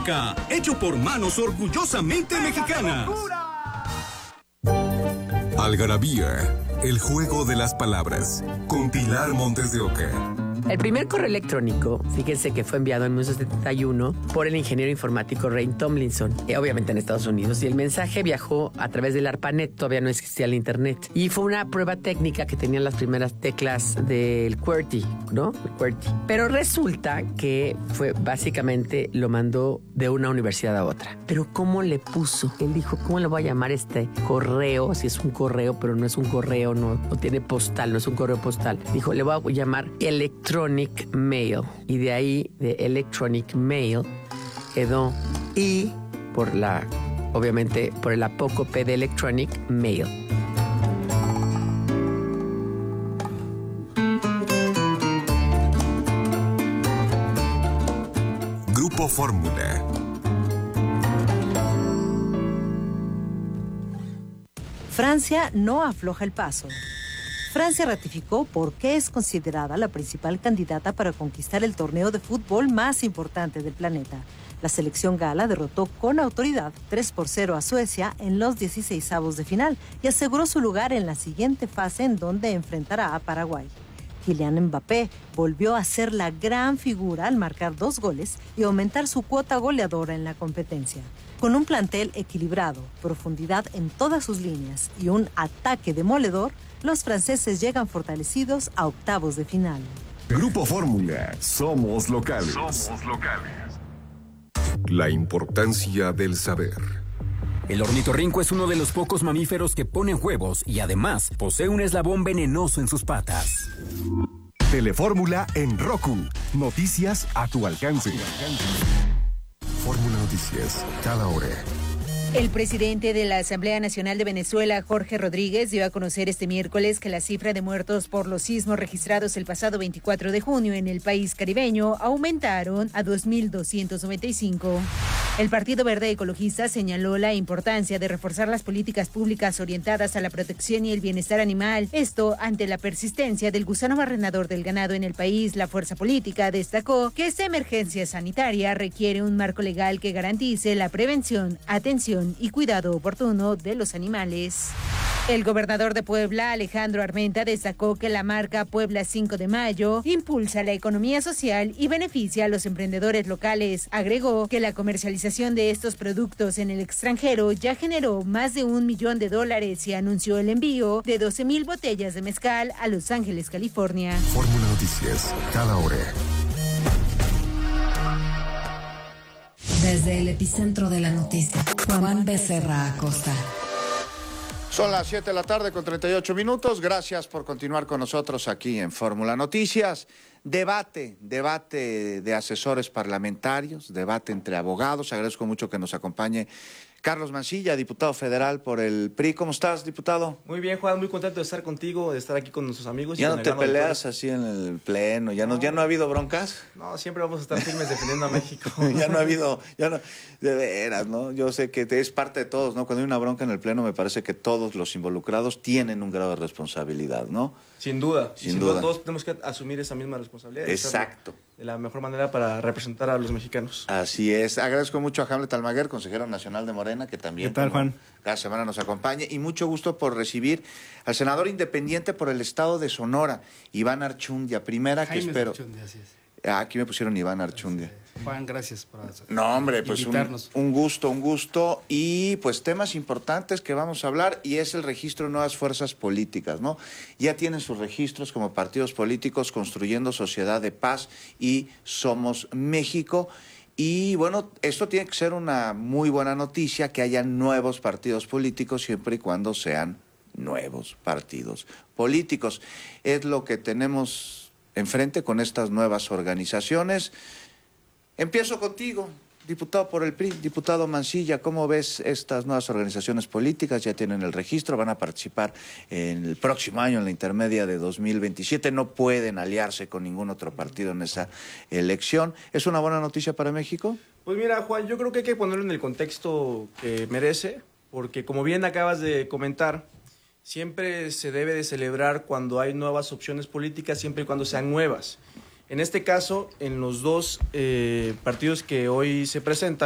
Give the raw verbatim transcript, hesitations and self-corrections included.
Oca, hecho por manos orgullosamente mexicanas. Algarabía, el juego de las palabras, con Pilar Montes de Oca. El primer correo electrónico, fíjense que fue enviado en mil novecientos setenta y uno por el ingeniero informático Ray Tomlinson, eh, obviamente en Estados Unidos, y el mensaje viajó a través del ARPANET, todavía no existía el internet, y fue una prueba técnica que tenían las primeras teclas del QWERTY, ¿no? El QWERTY. Pero resulta que fue básicamente lo mandó de una universidad a otra. Pero ¿cómo le puso? Él dijo, ¿cómo le voy a llamar este correo? Si es un correo, pero no es un correo, no, no tiene postal, no es un correo postal. Dijo, le voy a llamar electrónico. Electronic Mail, y de ahí de Electronic Mail quedó I por la, obviamente por el apócope de Electronic Mail. Grupo Fórmula. Francia no afloja el paso. Francia ratificó por qué es considerada la principal candidata para conquistar el torneo de fútbol más importante del planeta. La selección gala derrotó con autoridad tres por cero a Suecia en los dieciseisavos de final y aseguró su lugar en la siguiente fase, en donde enfrentará a Paraguay. Kylian Mbappé volvió a ser la gran figura al marcar dos goles y aumentar su cuota goleadora en la competencia. Con un plantel equilibrado, profundidad en todas sus líneas y un ataque demoledor, los franceses llegan fortalecidos a octavos de final. Grupo Fórmula, somos locales. Somos locales. La importancia del saber. El ornitorrinco es uno de los pocos mamíferos que ponen huevos y además posee un eslabón venenoso en sus patas. Telefórmula en Roku. Noticias a tu alcance. Fórmula Noticias, cada hora. El presidente de la Asamblea Nacional de Venezuela, Jorge Rodríguez, dio a conocer este miércoles que la cifra de muertos por los sismos registrados el pasado veinticuatro de junio en el país caribeño aumentaron a dos mil doscientos noventa y cinco. El Partido Verde Ecologista señaló la importancia de reforzar las políticas públicas orientadas a la protección y el bienestar animal. Esto ante la persistencia del gusano barrenador del ganado en el país. La fuerza política destacó que esta emergencia sanitaria requiere un marco legal que garantice la prevención, atención y cuidado oportuno de los animales. El gobernador de Puebla, Alejandro Armenta, destacó que la marca Puebla cinco de mayo impulsa la economía social y beneficia a los emprendedores locales. Agregó que la comercialización de estos productos en el extranjero ya generó más de un millón de dólares y anunció el envío de doce mil botellas de mezcal a Los Ángeles, California. Fórmula Noticias, cada hora. Desde el epicentro de la noticia, Juan Becerra Acosta. Son las siete de la tarde con treinta y ocho minutos. Gracias por continuar con nosotros aquí en Fórmula Noticias. Debate, debate de asesores parlamentarios, debate entre abogados. Agradezco mucho que nos acompañe Carlos Mancilla, diputado federal por el P R I. ¿Cómo estás, diputado? Muy bien, Juan, muy contento de estar contigo, de estar aquí con nuestros amigos. ¿Ya y no te peleas así en el pleno? ¿Ya no, no, ¿Ya no ha habido broncas? No, siempre vamos a estar firmes defendiendo a México. Ya no ha habido, ya no, de veras, ¿no? Yo sé que es parte de todos, ¿no? Cuando hay una bronca en el pleno me parece que todos los involucrados tienen un grado de responsabilidad, ¿no? Sin duda, sin, sin duda. duda. Todos tenemos que asumir esa misma responsabilidad. Exacto. De la mejor manera para representar a los mexicanos. Así es. Agradezco mucho a Hamlet Almaguer, consejero nacional de Morena, que también ¿Qué tal, Juan? Cada semana nos acompañe, y mucho gusto por recibir al senador independiente por el estado de Sonora, Iván Archundia. Primera Jaime que espero. Archundia, así es. Ah, aquí me pusieron Iván Archundia. Juan, gracias por No, hombre, pues un, un gusto, un gusto. Y pues temas importantes que vamos a hablar, y es el registro de nuevas fuerzas políticas, ¿no? Ya tienen sus registros como partidos políticos, Construyendo Sociedad de Paz y Somos México. Y bueno, esto tiene que ser una muy buena noticia, que haya nuevos partidos políticos siempre y cuando sean nuevos partidos políticos. Es lo que tenemos enfrente con estas nuevas organizaciones. Empiezo contigo, diputado por el P R I, diputado Mancilla. ¿Cómo ves estas nuevas organizaciones políticas? Ya tienen el registro, van a participar en el próximo año, en la intermedia de dos mil veintisiete. No pueden aliarse con ningún otro partido en esa elección. ¿Es una buena noticia para México? Pues mira, Juan, yo creo que hay que ponerlo en el contexto que merece, porque como bien acabas de comentar, siempre se debe de celebrar cuando hay nuevas opciones políticas, siempre y cuando sean nuevas. En este caso, en los dos eh, partidos que hoy se presentan,